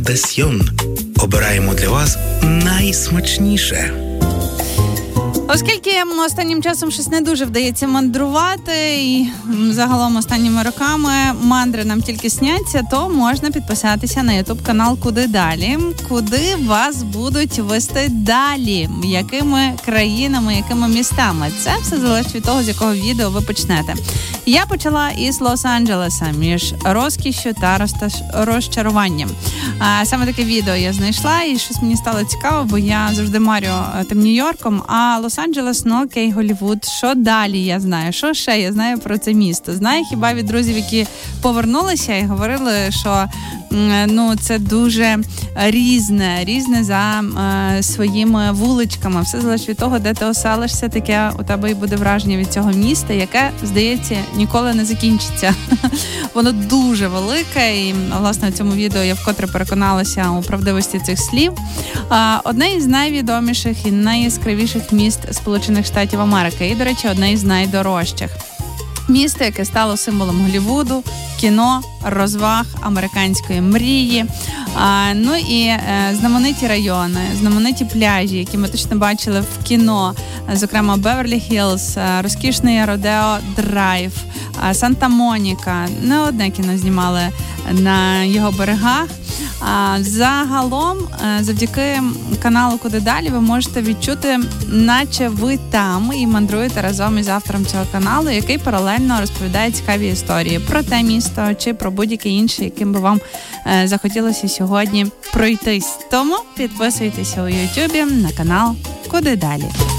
Дегустасьйон. Обираємо для вас найсмачніше. Оскільки останнім часом щось не дуже вдається мандрувати, і загалом останніми роками мандри нам тільки сняться, то можна підписатися на YouTube-канал «Куди далі?», куди вас будуть вести далі, якими країнами, якими містами. Це все залежить від того, з якого відео ви почнете. Я почала із Лос-Анджелеса, між розкішшю та розчаруванням. Саме таке відео я знайшла, і щось мені стало цікаво, бо я завжди марю тим Нью-Йорком, а Лос-Анджелес, ну окей, Голлівуд, що далі я знаю, що ще я знаю про це місто. Знаю хіба від друзів, які повернулися і говорили, що це дуже різне за своїми вуличками. Все залежить від того, де ти оселишся, таке у тебе і буде враження від цього міста, яке, здається, ніколи не закінчиться. Воно дуже велике, і, власне, в цьому відео я вкотре переконалася у правдивості цих слів. Одне із найвідоміших і найяскравіших міст Сполучених Штатів Америки. І, до речі, одне із найдорожчих. Місто, яке стало символом Голлівуду, кіно, розваг, американської мрії. І знамениті райони, знамениті пляжі, які ми точно бачили в кіно, зокрема Беверлі-Хіллз, розкішний Родео Драйв, Санта-Моніка. Не одне кіно знімали на його берегах. Загалом, завдяки каналу «Куди далі» ви можете відчути, наче ви там і мандруєте разом із автором цього каналу, який паралельно розповідає цікаві історії про те місто чи про будь-яке інше, яким би вам захотілося сьогодні пройтись. Тому підписуйтеся у Ютубі на канал «Куди далі».